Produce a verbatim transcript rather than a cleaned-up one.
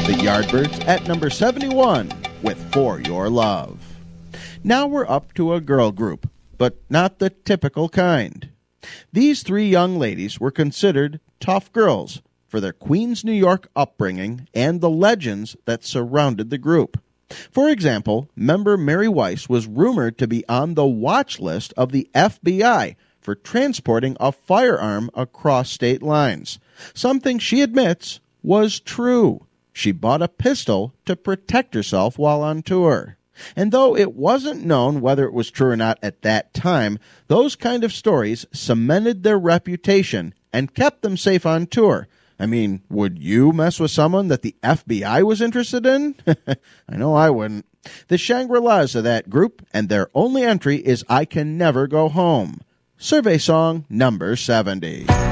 The Yardbirds at number seventy-one with For Your Love. Now we're up to a girl group, but not the typical kind. These three young ladies were considered tough girls for their Queens, New York upbringing and the legends that surrounded the group. For example, member Mary Weiss was rumored to be on the watch list of the F B I for transporting a firearm across state lines, something she admits was true. She bought a pistol to protect herself while on tour. And though it wasn't known whether it was true or not at that time, those kind of stories cemented their reputation and kept them safe on tour. I mean, would you mess with someone that the F B I was interested in? I know I wouldn't. The Shangri-Las of that group, and their only entry is I Can Never Go Home. Survey song number seventy.